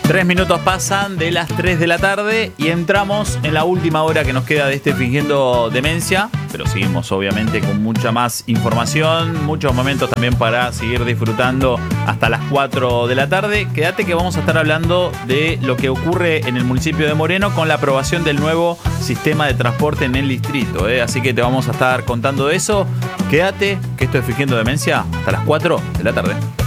3 minutos pasan de las 3 de la tarde y entramos en la última hora que nos queda de este Fingiendo Demencia, pero seguimos obviamente con mucha más información, muchos momentos también para seguir disfrutando hasta las 4 de la tarde. Quédate que vamos a estar hablando de lo que ocurre en el municipio de Moreno con la aprobación del nuevo sistema de transporte en el distrito, así que te vamos a estar contando de eso. Quédate, que esto es Fingiendo Demencia hasta las 4 de la tarde.